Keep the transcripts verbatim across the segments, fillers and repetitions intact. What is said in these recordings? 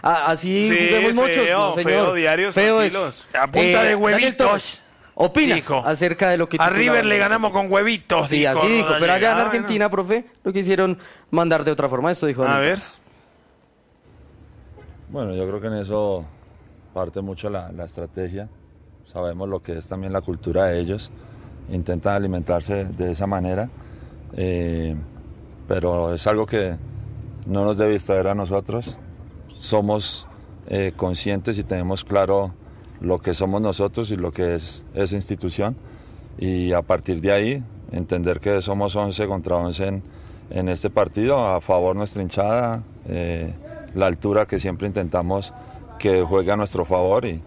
A- así Sí, juguemos muchos, feo, no, señor. feo, diarios, Feo es. tranquilos. A punta de Daniel huevitos. Torres, opina Dijo. acerca de lo que A titulaba River le el- ganamos con huevitos. Sí, así dijo, pero allá en Ah, Argentina, profe, lo quisieron mandar de otra forma. Esto dijo A Daniel ver. Torres. Bueno, yo creo que en eso parte mucho la, la estrategia. Sabemos lo que es también la cultura de ellos. Intentan alimentarse de esa manera. Eh, pero es algo que no nos debe distraer a nosotros. Somos eh, conscientes y tenemos claro lo que somos nosotros y lo que es esa institución. Y a partir de ahí, entender que somos once contra once en, en este partido, a favor nuestra hinchada, eh, la altura que siempre intentamos que juegue a nuestro favor y,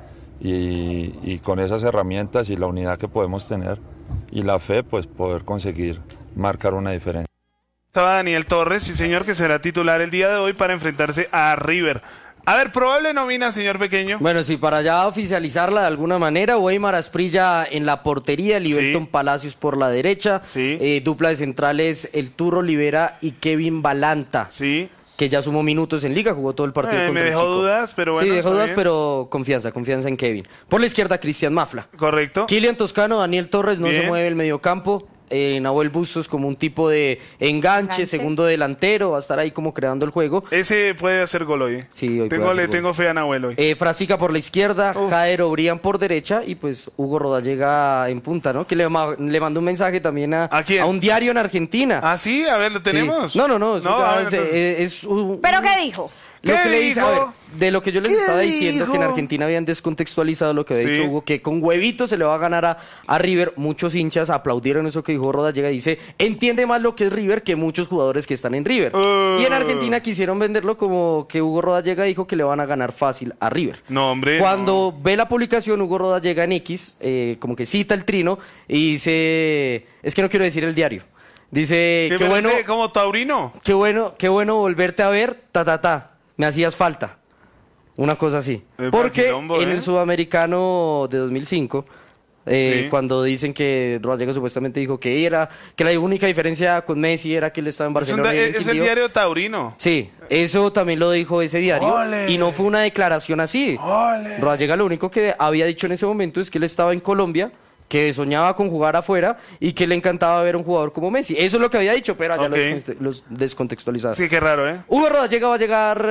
y, y con esas herramientas y la unidad que podemos tener y la fe, pues poder conseguir marcar una diferencia. Estaba Daniel Torres, sí señor, que será titular el día de hoy para enfrentarse a River. A ver, probable nómina, señor Pequeño. Bueno, sí, para ya oficializarla de alguna manera, Weimar Asprilla en la portería, Liberton Sí. Palacios por la derecha, Sí. eh, dupla de centrales, el Turro Olivera y Kevin Balanta, Sí. que ya sumó minutos en Liga, jugó todo el partido Eh, contra me el dejó Chico. dudas, pero bueno, Sí, dejó está dudas, bien. pero confianza, confianza en Kevin. Por la izquierda, Cristian Mafla. Correcto. Kylian Toscano, Daniel Torres, no Bien. se mueve el mediocampo. Eh, Nahuel Bustos como un tipo de enganche, Enganche. segundo delantero, va a estar ahí como creando el juego. Ese puede hacer gol hoy. eh. Sí, hoy tengo, puede le hacer tengo fe a Nahuel hoy. Eh, Frasica por la izquierda, Uf. Jader Obrián por derecha y pues Hugo Rodallega en punta, ¿no? Que le, ma- le mandó un mensaje también a, ¿A quién? un diario en Argentina. Ah, sí, a ver, lo Sí. tenemos. No, no, no, eso No, ya a ver, es, entonces- eh, es un- ¿Pero qué dijo? Lo ¿Qué que le dice, a ver, dijo? de lo que yo les ¿Qué estaba diciendo, que en dijo? Argentina habían descontextualizado lo que había Sí. dicho Hugo, que con huevitos se le va a ganar a, a River. Muchos hinchas aplaudieron eso que dijo Rodallega. Dice, entiende más lo que es River que muchos jugadores que están en River. Uh. Y en Argentina quisieron venderlo como que Hugo Rodallega dijo que le van a ganar fácil a River. No, hombre. Cuando ve la publicación, Hugo Rodallega en X, eh, como que cita el trino y dice, es que no quiero decir el diario. Dice, ¿Qué qué bueno, parece? ¿Como taurino? qué bueno, qué bueno volverte a ver, ta, ta, ta. Me hacías falta. Una cosa así. Es Porque quilombo, en ¿eh? el sudamericano de dos mil cinco, eh, Sí. cuando dicen que Rodallega supuestamente dijo que era, que la única diferencia con Messi era que él estaba en Es, un Barcelona. da- y él en es el Quindío. diario taurino. Sí, eso también lo dijo ese diario. ¡Ole! Y no fue una declaración así. ¡Ole! Rodallega lo único que había dicho en ese momento es que él estaba en Colombia, que soñaba con jugar afuera y que le encantaba ver un jugador como Messi. Eso es lo que había dicho, pero allá Ok. los, desconte- los descontextualizaron. Sí, qué raro, ¿eh? Hugo Rodallega va a llegar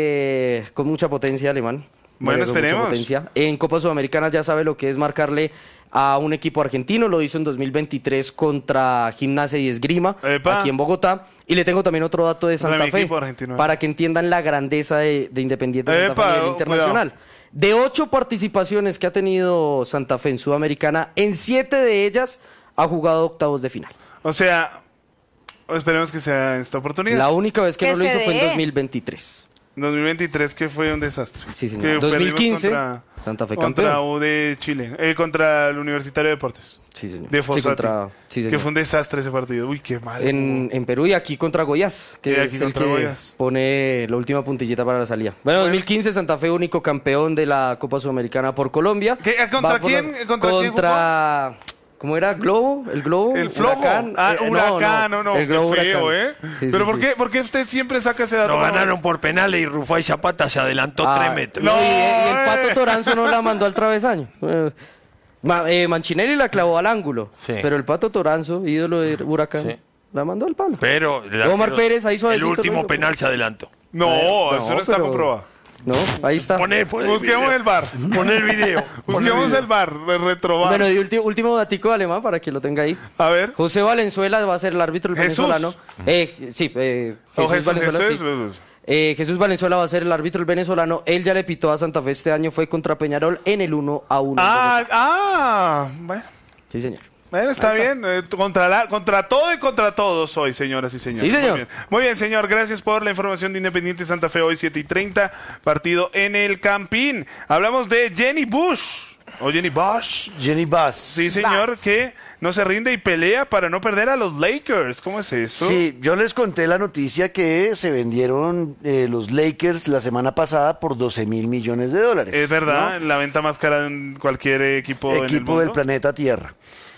eh, con mucha potencia alemán. Bueno, Va a llegar con mucha esperemos. potencia. En Copa Sudamericana ya sabe lo que es marcarle a un equipo argentino. Lo hizo en dos mil veintitrés contra Gimnasia y Esgrima, Epa. aquí en Bogotá. Y le tengo también otro dato de Ese es Santa mi Fe, equipo argentino. para que entiendan la grandeza de, de Independiente Santa Epa, Fe a nivel oh, internacional. De ocho participaciones que ha tenido Santa Fe en Sudamericana, en siete de ellas ha jugado octavos de final. O sea, esperemos que sea esta oportunidad. La única vez que Que no lo se hizo fue en dé. dos mil veintitrés. dos mil veintitrés que fue un desastre. Sí, señor. Que dos mil perdimos quince, contra, Santa Fe contra campeón. U de Chile, eh, contra el Universitario de Deportes. Sí, señor. De Sí, Fossati. contra- sí, señor. que fue un desastre ese partido. Uy, qué mal. En, en Perú y aquí contra Goiás, que Y aquí es el contra que Goiás. pone la última puntillita para la salida. Bueno, dos mil quince, Santa Fe único campeón de la Copa Sudamericana por Colombia. ¿Qué? ¿Contra Va por quién? las- ¿Contra quién Contra... ¿Cómo era? ¿Globo? ¿El Globo? El flojo. Huracán. Ah, Eh, huracán, no, no. El Globo qué feo, Huracán. ¿eh? Sí, Pero sí, ¿por, sí. Qué, ¿por qué usted siempre saca ese dato? Nos ganaron por penales y Rufai Zapata se adelantó Ah, tres metros. no, y, y No, el eh. Pato Toranzo no la mandó al travesaño. Eh, Ma- eh, Manchinelli la clavó al ángulo, Sí. pero el Pato Toranzo, ídolo de Huracán, Sí. la mandó al palo. Pero el Omar arquero- Pérez ahí el suavecito, último ¿no? penal se adelantó. No, No, eso no está pero- comprobado. No, ahí está. Poner, poner Busquemos video. el bar. Poner el video. poner Busquemos video. el bar, el retrobar. Bueno, y ulti- último datico de alemán para que lo tenga ahí. A ver. José Valenzuela va a ser el árbitro el Jesús. venezolano. Eh, sí, eh, Oh, Jesús, Valenzuela. Jesús, sí. Jesús. Eh, Jesús Valenzuela va a ser el árbitro el venezolano. Él ya le pitó a Santa Fe este año, fue contra Peñarol en el uno a uno. en Ah, Bogotá. ah, bueno. Sí, señor. Bueno, está, Ahí está. bien. eh, contra, la, contra todo y contra todos hoy, señoras y señores. Sí, señor. Muy bien. Muy bien, señor. Gracias por la información de Independiente Santa Fe hoy, siete y treinta. Partido en el Campín. Hablamos de Jenny Bush. O Jenny Bush. Jenny Bass. Sí, señor, que no se rinde y pelea para no perder a los Lakers. ¿Cómo es eso? Sí, yo les conté la noticia que se vendieron eh, los Lakers la semana pasada por doce mil millones de dólares. Es verdad, la venta más cara de cualquier equipo, en el Equipo mundo. del planeta Tierra.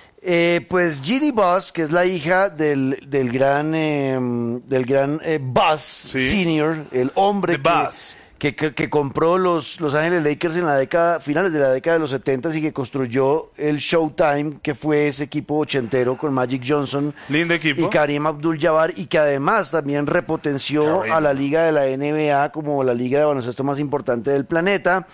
Eh, pues Ginny Buss, que es la hija del, del gran, eh, del gran eh, Buss Sí. Senior, el hombre The que, Buss. que, que, que compró los Los Ángeles Lakers en la década, finales de la década de los setenta y que construyó el Showtime, que fue ese equipo ochentero con Magic Johnson Lindo equipo. y Kareem Abdul-Jabbar, y que además también repotenció Kareem. a la liga de la N B A como la liga de baloncesto más importante del planeta.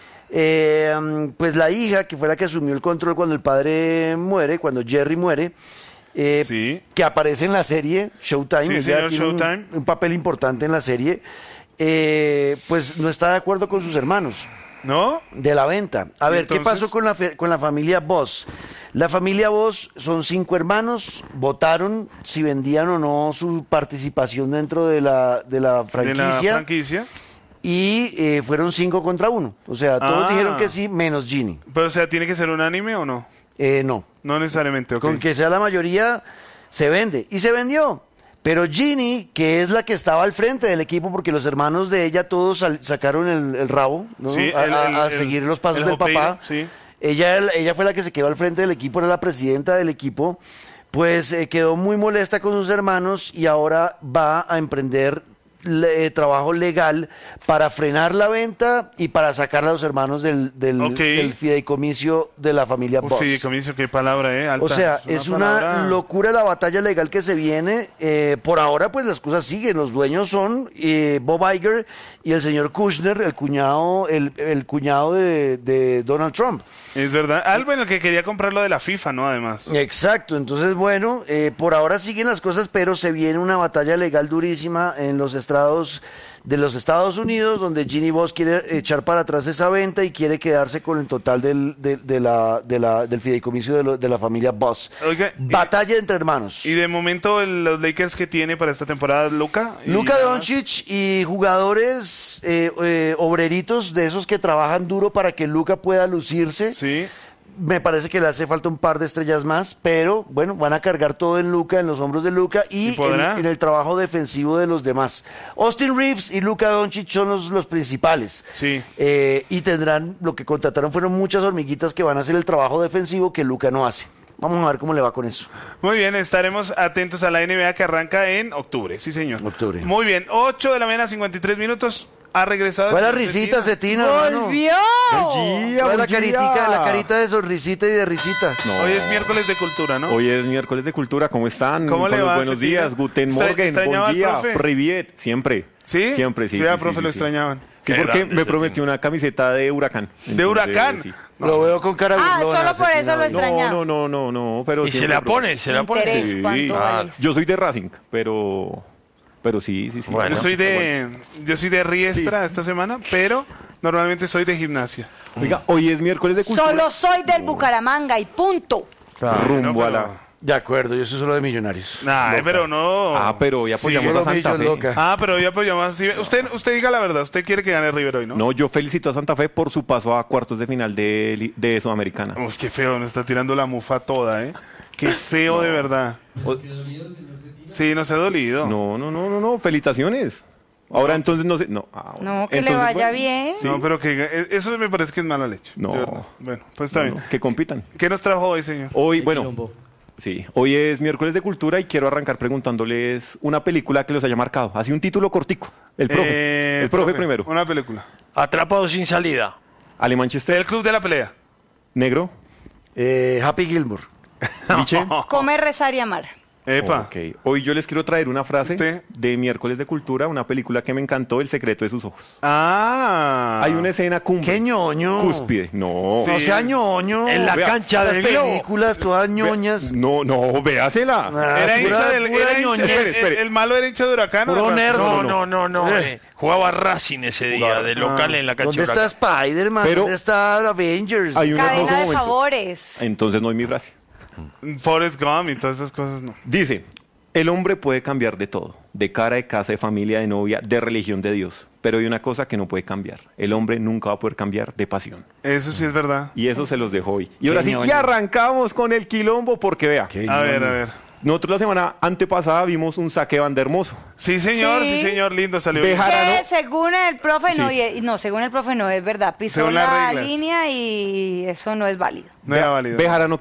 Eh, pues la hija, que fue la que asumió el control cuando el padre muere, cuando Jerry muere, eh, Sí. que aparece en la serie Showtime, Sí, ella señor, tiene un- Showtime. Un, papel importante en la serie, eh, pues no está de acuerdo con sus hermanos ¿No? de la venta. A ver, ¿qué entonces? pasó con la, fe- con la familia Voss? La familia Voss son cinco hermanos, votaron si vendían o no su participación dentro de la, de la De franquicia. la franquicia. Y eh, fueron cinco contra uno. O sea, todos Ah. dijeron que sí, menos Ginny. Pero, o sea, ¿tiene que ser un anime o no? Eh, no. No necesariamente, ok. Con que sea la mayoría, se vende. Y se vendió. Pero Ginny, que es la que estaba al frente del equipo, porque los hermanos de ella todos sal- sacaron el, el rabo, ¿no? Sí, a, el- a- el- a el- seguir los pasos el del jopeiro, papá. sí. Ella, ella fue la que se quedó al frente del equipo, era la presidenta del equipo. Pues eh, quedó muy molesta con sus hermanos y ahora va a emprender le- trabajo legal para frenar la venta y para sacar a los hermanos del, del, Ok. del fideicomiso de la familia Uf, Voss. fideicomiso, qué palabra, ¿eh? Alta. O sea, es una palabra- locura la batalla legal que se viene. Eh, por ahora, pues las cosas siguen. Los dueños son eh, Bob Iger y el señor Kushner, el cuñado, el, el cuñado de, de Donald Trump. Es verdad. Ah, bueno, el que quería comprar lo de la FIFA, ¿no? Además. Exacto, entonces bueno, eh, por ahora siguen las cosas, pero se viene una batalla legal durísima en los estrados de los Estados Unidos, donde Ginny Voss quiere echar para atrás esa venta y quiere quedarse con el total del, de, de la, de la, del fideicomiso de, lo- de la familia Voss. Oiga, y- Batalla entre hermanos. Y de momento, el- los Lakers que tiene para esta temporada, Luca. y Luka nada más. Doncic y jugadores eh, eh, obreritos de esos que trabajan duro para que Luka pueda lucirse. Sí. Me parece que le hace falta un par de estrellas más, pero bueno, van a cargar todo en Luka, en los hombros de Luka y, ¿Y en, podrá? en el trabajo defensivo de los demás. Austin Reeves y Luka Doncic son los, los principales. Sí. Eh, y tendrán, lo que contrataron fueron muchas hormiguitas que van a hacer el trabajo defensivo que Luka no hace. Vamos a ver cómo le va con eso. Muy bien, estaremos atentos a la N B A que arranca en octubre. Sí, señor. Octubre. Muy bien, ocho de la mañana, cincuenta y tres minutos. Ha regresado. ¿Cuál la el señor risita, Cetina. Cetina, hermano? ¡Volvió! ¿Cuál es la caritica, la carita de sonrisita y de risita? No. Hoy es miércoles de cultura, ¿no? Hoy es miércoles de cultura, ¿cómo están? ¿Cómo le Con los va, buenos Cetina? días, guten Extra- morgen, extrañaba buen al día, profe. privet, siempre. ¿Sí? Siempre, sí. Cuidado, sí, profe, sí, lo sí. extrañaban. Sí, Qué porque grande, me ese prometió una camiseta de huracán. ¿De Huracán? sí. Lo veo con cara Ah, burlona, solo por Cetina, eso lo hoy. extrañaba. No, no, no, no, no, pero Y se siempre la pro- pone, se la pone. Interés, Sí. ¿cuánto Ah, vales? yo soy de Racing, pero pero sí, sí, sí. Bueno. Yo soy de, yo soy de Riestra esta semana, pero normalmente soy de gimnasia. Oiga, hoy es miércoles de cultura. Solo soy del Bucaramanga y punto. rumbo No, a la. pero- De acuerdo, yo soy solo de Millonarios. Nah, pero no. Ah, pero hoy apoyamos Sí, a Santa Millos, Fe. loca. Ah, pero ya apoyamos así. Usted, usted diga la verdad, usted quiere que gane River hoy, ¿no? No, yo felicito a Santa Fe por su paso a cuartos de final de, li- de Sudamericana. Uy, qué feo, nos está tirando la mufa toda, ¿eh? Qué feo de verdad. O- Sí, nos ha dolido. No, no, no, no, no, felicitaciones. Ahora entonces no sé, no. ah, bueno. No, que le Entonces, vaya bueno, bien. No, pero que eh, eso me parece que es mala leche. No. de verdad. Bueno, pues está no, bien. no, que compitan. ¿Qué nos trajo hoy, señor? Hoy, bueno, sí, hoy es miércoles de cultura y quiero arrancar preguntándoles una película que los haya marcado. Así un título cortico. El profe. Eh, el profe, primero. Una película. Atrapado sin salida. Ale Manchester, El Club de la Pelea. negro, Eh, Happy Gilmore. Liche. Comer, rezar y amar. Epa. Ok, hoy yo les quiero traer una frase ¿Usted? de miércoles de cultura, una película que me encantó, El secreto de sus ojos. Ah. Hay una escena cumbre. ¡Qué ñoño! Cúspide. No. Sí. No sea ñoño. En la Vea, cancha Las del globo. películas todas ñoñas. No, no, véasela. Ah, Era pura- hincha del. pura Era hincha- ñoñez. el, Espere, espere. el- el malo era hincha de Huracán. ¿o Puro de nerd. Racing? No, no, no, no. Eh. eh, Jugaba Racing ese día, Jugaba. de local en la cancha. ¿Dónde de está Huracán. Spider-Man? Pero- ¿Dónde está Avengers? Hay un hermoso Cadena de momento. favores. Entonces no es mi frase. Forrest Gump y todas esas cosas, no. Dice, el hombre puede cambiar de todo, de cara, de casa, de familia, de novia, de religión, de Dios. Pero hay una cosa que no puede cambiar. El hombre nunca va a poder cambiar de pasión. Eso sí es verdad. Y eso se los dejo hoy. Y ahora Qué sí, ñoño. ya arrancamos con el quilombo porque vea. A ver, a ver. Nosotros la semana antepasada vimos un saque Van der Hermoso. Sí, señor, sí, Sí. señor, lindo salió. Beja- bien. Jarano. Que según el profe no, Sí. y- y no, según el profe no es verdad. Pisó Según las la reglas. línea y eso no es válido. No era válido. Bejarano